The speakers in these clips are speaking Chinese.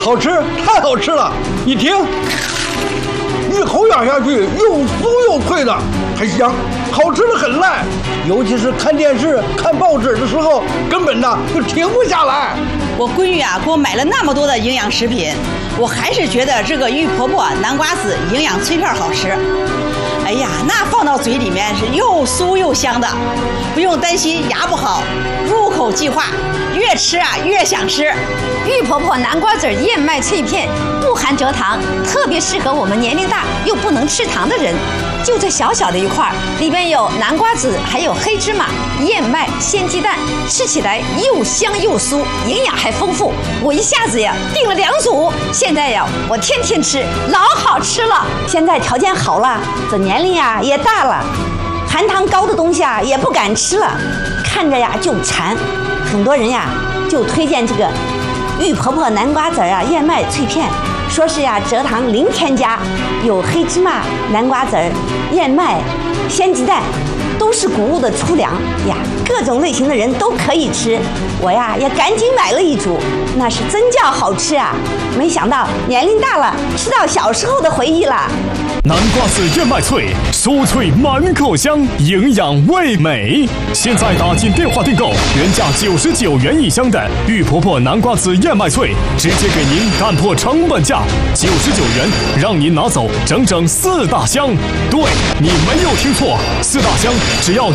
好吃，太好吃了！你听，一口咬下去，又酥又脆的，还香，好吃的很赖。尤其是看电视、看报纸的时候，根本呢就停不下来。 我闺女啊，给我买了那么多的营养食品，我还是觉得这个玉婆婆南瓜子营养脆片好吃。哎呀，那放到嘴里面是又酥又香的，不用担心牙不好，入口即化，越吃啊越想吃。 玉婆婆南瓜籽燕麦脆片不含蔗糖，特别适合我们年龄大又不能吃糖的人。就这小小的一块，里边有南瓜籽，还有黑芝麻、燕麦、鲜鸡蛋，吃起来又香又酥，营养还丰富。我一下子呀订了2组，现在呀我天天吃，老好吃了。现在条件好了，这年龄呀也大了，含糖高的东西啊也不敢吃了，看着呀就馋。很多人呀就推荐这个玉婆婆南瓜籽啊燕麦脆片，说是呀蔗糖零添加，有黑芝麻、南瓜籽、燕麦、鲜鸡蛋，都是谷物的粗粮呀，各种类型的人都可以吃。我呀也赶紧买了1组，那是真叫好吃啊！没想到年龄大了，吃到小时候的回忆了。 南瓜籽燕麦脆，酥脆满口香，营养味美。现在打进电话订购，原价99元一箱的玉婆婆南瓜籽燕麦脆，直接给您干破成本价，99元，让您拿走整整4大箱。对，你没有听错，4大箱只要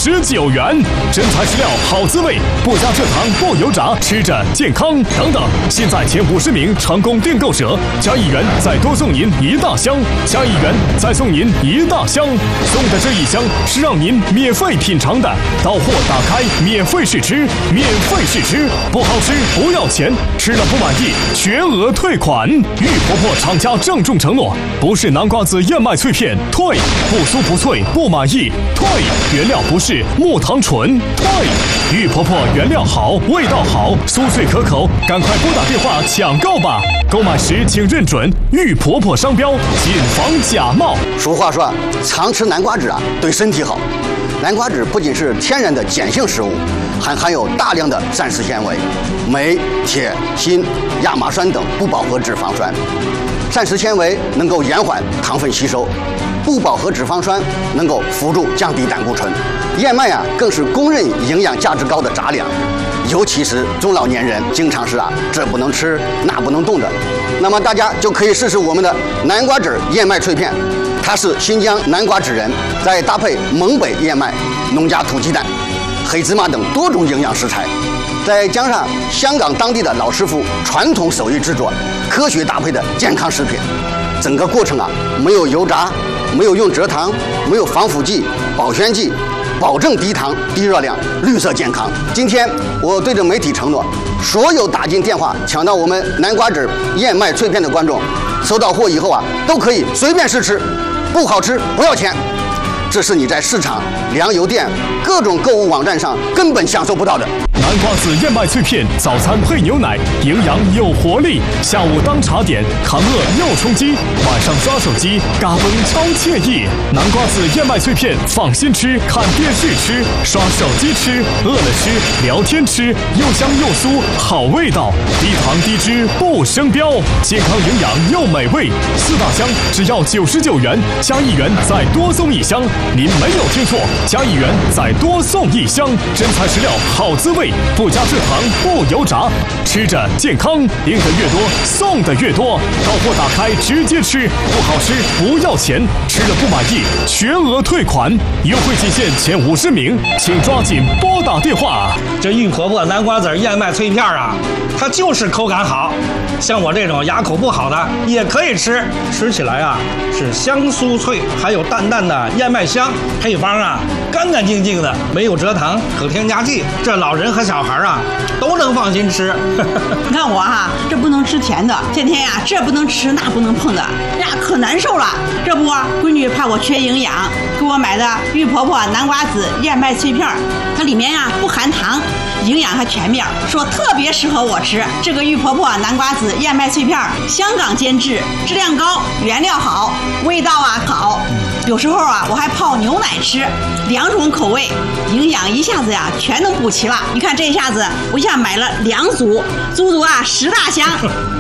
99元，真材实料，好滋味，不加蔗糖，不油炸，吃着健康。等等，现在前50名成功订购者，加1元再多送您1大箱，加1元再送您1大箱。送的这1箱是让您免费品尝的，到货打开免费试吃，免费试吃，不好吃不要钱，吃了不满意全额退款。玉婆婆厂家郑重承诺，不是南瓜籽燕麦脆片退，不酥不脆不满意退，原料不是木糖醇退。玉婆婆原料好，味道好，酥脆可口，赶快拨打电话抢购吧！购买时请认准玉婆婆商标，谨防假冒。 俗话说，常吃南瓜籽啊，对身体好。南瓜籽不仅是天然的碱性食物，还含有大量的膳食纤维、镁、铁、锌、亚麻酸等不饱和脂肪酸。膳食纤维能够延缓糖分吸收，不饱和脂肪酸能够辅助降低胆固醇。燕麦啊，更是公认营养价值高的杂粮，尤其是中老年人经常是这不能吃那不能动的，那么大家就可以试试我们的南瓜籽燕麦脆片。它是新疆南瓜籽仁，再搭配蒙北燕麦、农家土鸡蛋、黑芝麻等多种营养食材，再加上香港当地的老师傅传统手艺制作，科学搭配的健康食品。整个过程没有油炸，没有用蔗糖，没有防腐剂、保鲜剂，保证低糖、低热量、绿色健康。今天我对着媒体承诺，所有打进电话抢到我们南瓜籽燕麦脆片的观众，收到货以后都可以随便试吃，不好吃不要钱。这是你在市场、粮油店、各种购物网站上根本享受不到的。 南瓜籽燕麦脆片，早餐配牛奶，营养有活力；下午当茶点，扛饿又充饥；晚上刷手机，嘎嘣超惬意。南瓜籽燕麦脆片，放心吃，看电视吃，刷手机吃，饿了吃，聊天吃，又香又酥，好味道，低糖低脂不生标，健康营养又美味。4大箱只要99元，加1元再多送1箱。您没有听错，加1元再多送1箱，真材实料，好滋味。不加蔗糖，不油炸，吃着健康，订的越多，送的越多。到货打开直接吃，不好吃不要钱，吃了不满意全额退款。优惠仅限前50名，请抓紧拨打电话。 这玉婆婆南瓜籽燕麦脆片它就是口感好，像我这种牙口不好的也可以吃，吃起来是香酥脆，还有淡淡的燕麦香，配方干干净净的，没有蔗糖可添加剂，这老人和小孩都能放心吃。 你看我这不能吃甜的，天天这不能吃那不能碰的呀，可难受了。这不，闺女怕我缺营养，给我买的玉婆婆南瓜籽燕麦脆片，它里面不含糖，营养还全面，说特别适合我吃。这个玉婆婆南瓜籽燕麦脆片，香港监制，质量高，原料好，味道好。有时候我还泡牛奶吃，2种口味，营养一下子全都补齐了。你看这一下子，我一下买了2组，足足10大箱。